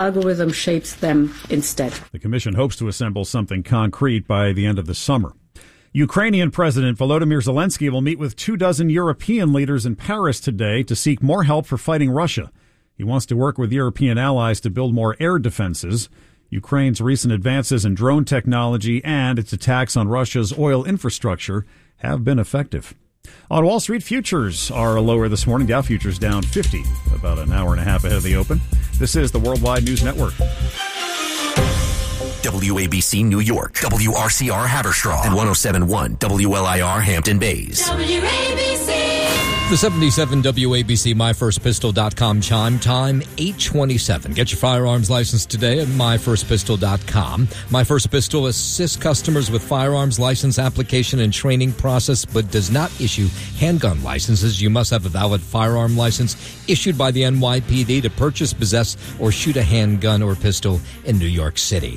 algorithm shapes them instead. The commission hopes to assemble something concrete by the end of the summer. Ukrainian President Volodymyr Zelensky will meet with 24 European leaders in Paris today to seek more help for fighting Russia. He wants to work with European allies to build more air defenses. Ukraine's recent advances in drone technology and its attacks on Russia's oil infrastructure have been effective. On Wall Street, futures are lower this morning. Dow futures down 50, about an hour and a half ahead of the open. This is the Worldwide News Network. WABC New York, WRCR Haverstraw, and 107.1 WLIR Hampton Bays. WABC. The 77 WABC MyFirstPistol.com chime time, 8:27. Get your firearms license today at MyFirstPistol.com. My First Pistol assists customers with firearms license application and training process, but does not issue handgun licenses. You must have a valid firearm license issued by the NYPD to purchase, possess, or shoot a handgun or pistol in New York City.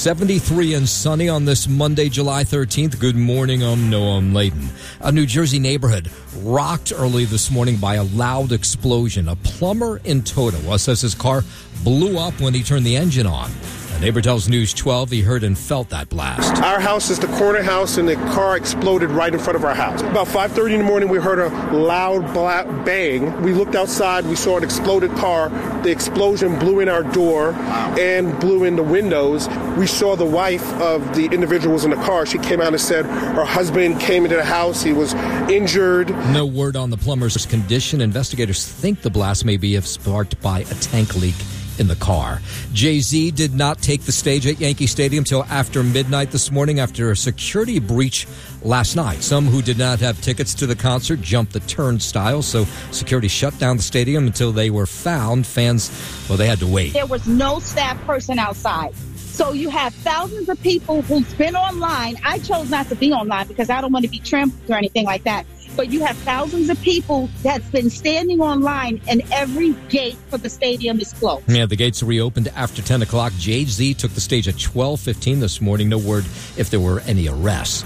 73 and sunny on this Monday, July 13th. Good morning, I'm Noam Layden. A New Jersey neighborhood rocked early this morning by a loud explosion. A plumber in Totowa says his car blew up when he turned the engine on. A neighbor tells News 12 he heard and felt that blast. Our house is the corner house, and the car exploded right in front of our house. About 5:30 in the morning, we heard a loud bang. We looked outside. We saw an exploded car. The explosion blew in our door and blew in the windows. We saw the wife of the individual was in the car. She came out and said her husband came into the house. He was injured. No word on the plumber's condition. Investigators think the blast may be sparked by a tank leak in the car. Jay-Z did not take the stage at Yankee Stadium till after midnight this morning after a security breach last night. Some who did not have tickets to the concert jumped the turnstile, so security shut down the stadium until they were found. Fans, well, they had to wait. There was no staff person outside. So you have thousands of people who've been online. I chose not to be online because I don't want to be trampled or anything like that. But you have thousands of people that's been standing online, and every gate for the stadium is closed. Yeah, the gates reopened after 10 o'clock. Jay-Z took the stage at 12:15 this morning. No word if there were any arrests.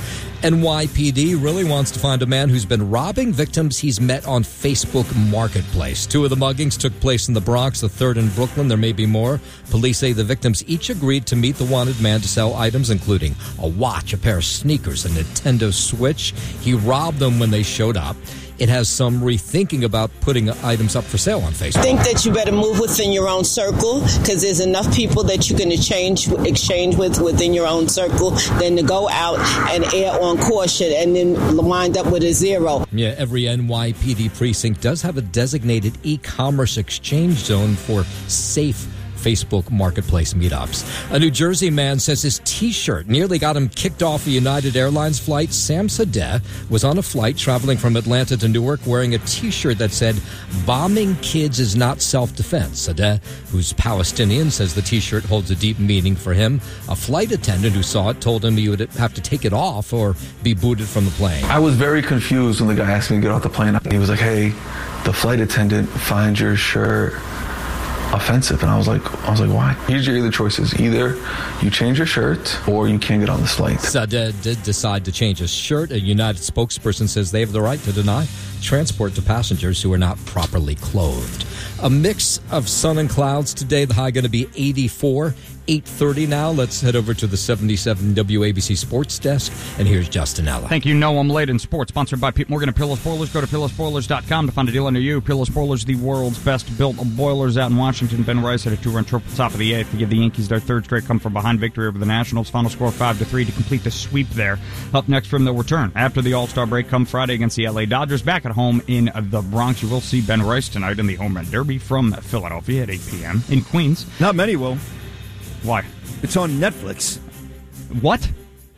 NYPD really wants to find a man who's been robbing victims he's met on Facebook Marketplace. 2 of the muggings took place in the Bronx, the 3rd in Brooklyn. There may be more. Police say the victims each agreed to meet the wanted man to sell items, including a watch, a pair of sneakers, a Nintendo Switch. He robbed them when they showed up. It has some rethinking about putting items up for sale on Facebook. I think that you better move within your own circle because there's enough people that you can exchange with within your own circle than to go out and err on caution and then wind up with a zero. Yeah, every NYPD precinct does have a designated e-commerce exchange zone for safe Facebook Marketplace meetups. A New Jersey man says his T-shirt nearly got him kicked off a United Airlines flight. Sam Sadeh was on a flight traveling from Atlanta to Newark wearing a T-shirt that said, "Bombing kids is not self-defense." Sadeh, who's Palestinian, says the T-shirt holds a deep meaning for him. A flight attendant who saw it told him he would have to take it off or be booted from the plane. I was very confused when the guy asked me to get off the plane. He was like, "Hey, the flight attendant finds your shirt offensive," and I was like, why? Here's your other choices: either you change your shirt or you can't get on this flight. Sadeh did decide to change his shirt. A United spokesperson says they have the right to deny transport to passengers who are not properly clothed. A mix of sun and clouds today. The high going to be 84. 8:30 now. Let's head over to the 77 WABC Sports Desk, and here's Justin Ella. Thank you, Noam Layden. Sports, sponsored by Pete Morgan of Pillow Spoilers. Go to PillowSpoilers.com to find a deal under you. Pillow Spoilers, the world's best-built boilers out in Washington. Ben Rice had a 2-run triple top of the 8th to give the Yankees their 3rd straight come-from-behind victory over the Nationals. Final score 5-3 to complete the sweep there. Up next from the return after the All-Star break come Friday against the LA Dodgers. Back at home in the Bronx, you will see Ben Rice tonight in the Home Run Derby from Philadelphia at 8 p.m. in Queens. Not many will. Why? It's on Netflix. What?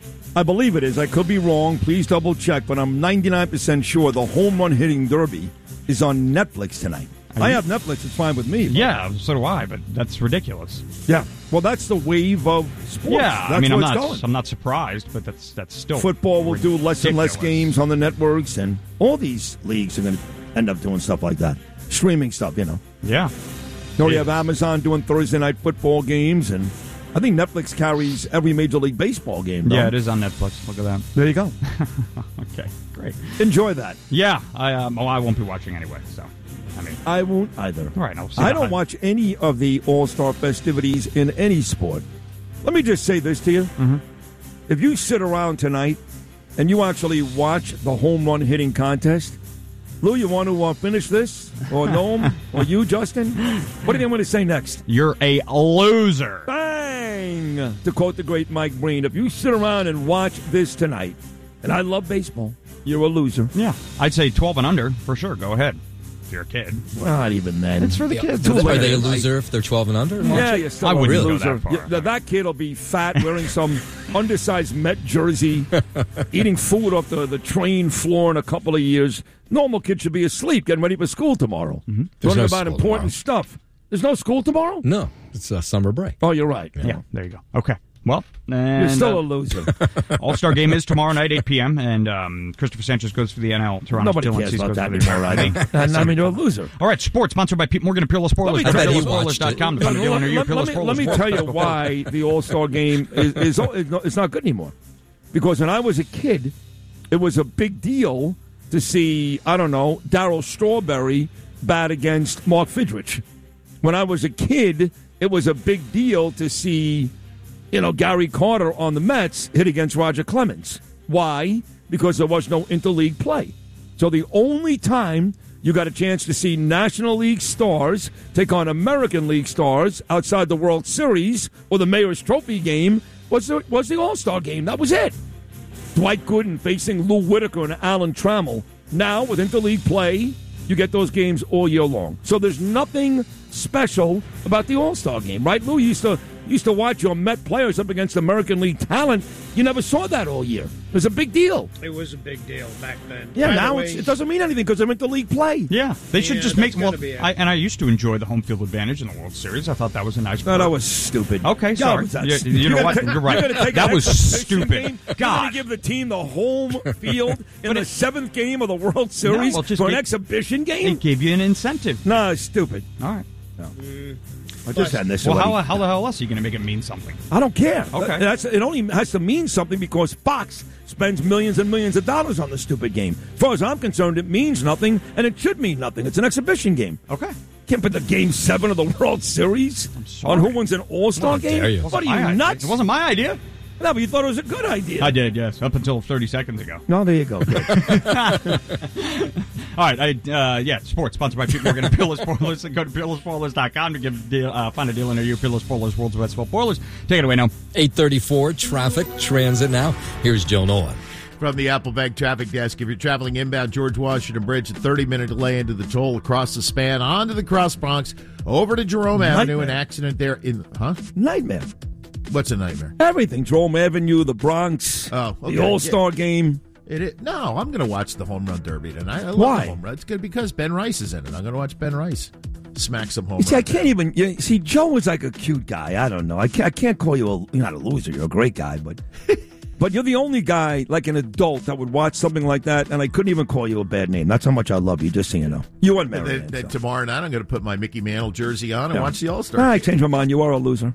I believe it is. I could be wrong. Please double check, but I'm 99% sure the Home Run Hitting Derby is on Netflix tonight. I have Netflix. It's fine with me. Yeah, so do I, but that's ridiculous. Yeah. Well, that's the wave of sports. Yeah, that's I mean, going. I'm not surprised, but that's still football will ridiculous. do less and less games on the networks, and all these leagues are going to end up doing stuff like that. Streaming stuff, you know. Yeah. You have Amazon doing Thursday night football games, and I think Netflix carries every Major League Baseball game. Yeah, it is on Netflix. Look at that. There you go. Okay, great. Enjoy that. Yeah, I won't be watching anyway, so. I mean, I won't either. All right, I'll see I that. don't watch any of the All-Star festivities in any sport. Let me just say this to you. Mm-hmm. If you sit around tonight and you actually watch the home run hitting contest, Lou, you want to finish this? Or Noam? Or you, Justin? What do you want to say next? You're a loser. Bang! To quote the great Mike Breen, if you sit around and watch this tonight, and I love baseball, you're a loser. Yeah, I'd say 12 and under for sure. Go ahead. If you're a kid. Not even then. It's for the kids. Are they a loser if they're 12 and under? Yeah, you're still I a wouldn't loser. go that far. Yeah, that kid will be fat, wearing some undersized Met jersey, eating food off the train floor in a couple of years. Normal kid should be asleep, getting ready for school tomorrow. There's Learning no about school important stuff. There's no school tomorrow? No, it's a summer break. Oh, you're right. Yeah, there you go. Okay. Well, and, You're still a loser. All-Star game is tomorrow night, 8 p.m., and Christopher Sanchez goes for the NL. Toronto Nobody cares about that anymore, right? I mean, you're a loser. All right, sports sponsored by Pete Morgan and Peerless Spoilers. I bet he watched it. PeerlessSpoilers.com to find a deal under you. Let me tell you why the All-Star game is it's not good anymore. Because when I was a kid, it was a big deal to see, I don't know, Darryl Strawberry bat against Mark Fidrich. When I was a kid, it was a big deal to see, Gary Carter on the Mets hit against Roger Clemens. Why? Because there was no interleague play. So the only time you got a chance to see National League stars take on American League stars outside the World Series or the Mayor's Trophy game was the All-Star game. That was it. Dwight Gooden facing Lou Whitaker and Alan Trammell. Now, with interleague play, you get those games all year long. So there's nothing special about the All-Star game, right, Lou? You used to watch your Met players up against American League talent. You never saw that all year. It was a big deal. It was a big deal back then. Yeah, now it doesn't mean anything because they're interleague play. Yeah, they should just make. Well, be it. I used to enjoy the home field advantage in the World Series. I thought that was a nice. No, that was stupid. Okay, sorry. You know what? You're right. That was stupid. You're going to give the team the home field in the seventh game of the World Series for an exhibition game? It gave you an incentive. No, it's stupid. All right. No. I just had this. Well, how the hell else are you going to make it mean something? I don't care. Okay. It only has to mean something because Fox spends millions and millions of dollars on the stupid game. As far as I'm concerned, it means nothing, and it should mean nothing. It's an exhibition game. Okay. Can't put the Game 7 of the World Series on who wins an All-Star game? dare you. What are you, nuts? It wasn't my idea. No, but you thought it was a good idea. I did, yes, up until 30 seconds ago. No, there you go. All right, sports sponsored by Pete Morgan and Peerless Spoilers. Go to PeerlessSpoilers.com to find a deal near you. Peerless Spoilers, world's best spoilers. Take it away now. 8:34 traffic, transit now. Here's Joe Nolan. From the Apple Bank Traffic Desk, if you're traveling inbound George Washington Bridge, a 30-minute delay into the toll across the span, onto the Cross Bronx, over to Jerome Avenue, an accident there in... Huh? Nightmare. What's a nightmare? Everything. Jerome Avenue, the Bronx, the All-Star game. No, I'm going to watch the Home Run Derby tonight. I love Why? the Home Run. It's good because Ben Rice is in it. I'm going to watch Ben Rice smack some home See, run. I can't even... see, Joe is like a cute guy. I don't know. I can't call you you're not a loser. You're a great guy, but... But you're the only guy, like an adult, that would watch something like that, and I couldn't even call you a bad name. That's how much I love you, just so you know. You and Mary. Then tomorrow night, I'm going to put my Mickey Mantle jersey on and watch the All-Star. I changed my mind. You are a loser.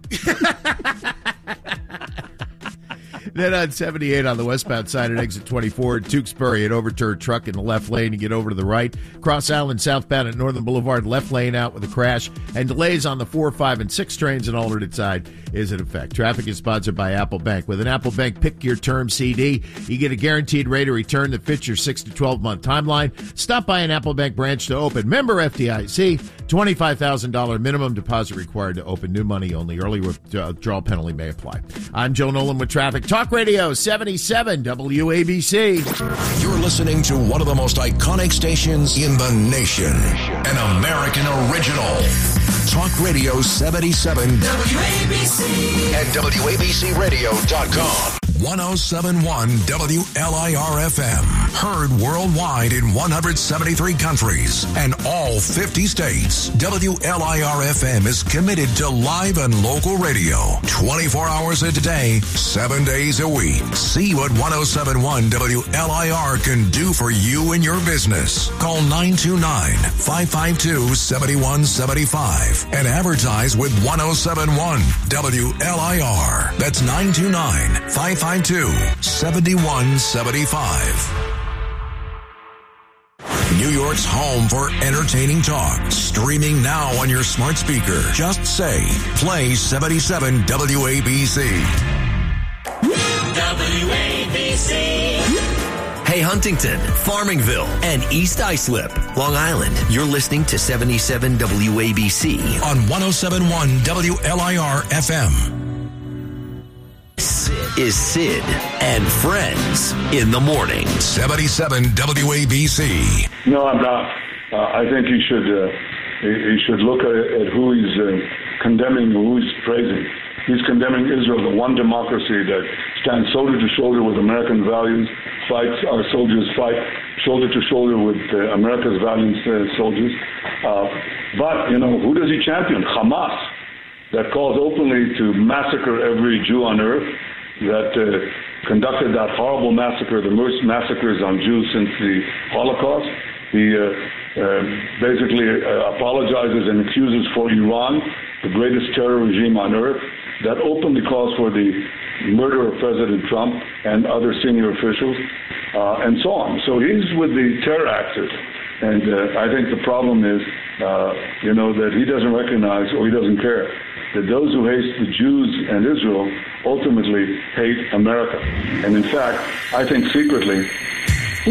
Then on 78 on the westbound side at exit 24 at Tewksbury, an overturned truck in the left lane. You get over to the right. Cross Island southbound at Northern Boulevard, left lane out with a crash. And delays on the 4, 5, and 6 trains and alternate side is in effect. Traffic is sponsored by Apple Bank. With an Apple Bank Pick Your Term CD, you get a guaranteed rate of return that fits your 6 to 12-month timeline. Stop by an Apple Bank branch to open. Member FDIC, $25,000 minimum deposit required to open. New money only. Early withdrawal penalty may apply. I'm Joe Nolan with Traffic. Talk Radio 77 WABC. You're listening to one of the most iconic stations in the nation. An American original. Talk Radio 77 WABC and WABCRadio.com. 107.1 WLIR-FM. Heard worldwide in 173 countries and all 50 states. WLIR-FM is committed to live and local radio 24 hours a day, 7 days a week. See what 107.1 WLIR can do for you and your business. Call 929-552-7175 and advertise with 107.1 WLIR. That's 929-552-7175. New York's home for entertaining talk. Streaming now on your smart speaker. Just say, play 77 WABC. WABC. Hey, Huntington, Farmingville, and East Islip, Long Island. You're listening to 77 WABC on 107.1 WLIR FM. This is Sid and Friends in the morning. 77 WABC. No, I'm not. I think he should look at who he's condemning, who he's praising. He's condemning Israel, the one democracy that stands shoulder to shoulder with American values, fights our soldiers, fight shoulder to shoulder with America's valiant soldiers. But, who does he champion? Hamas, that calls openly to massacre every Jew on earth, that conducted that horrible massacre, the worst massacres on Jews since the Holocaust. He basically apologizes and excuses for Iran, the greatest terror regime on earth, that openly calls for the murder of President Trump and other senior officials, and so on. So he's with the terror actors. And I think the problem is, that he doesn't recognize, or he doesn't care, that those who hate the Jews and Israel ultimately hate America. And in fact, I think secretly,